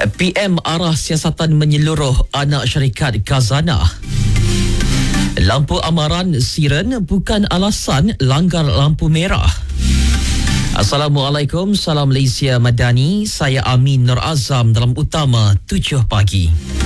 PM arah siasatan menyeluruh anak syarikat Khazanah. Lampu amaran siren bukan alasan langgar lampu merah. Assalamualaikum, salam Malaysia Madani. Saya Amin Nur Azam dalam Utama 7 pagi.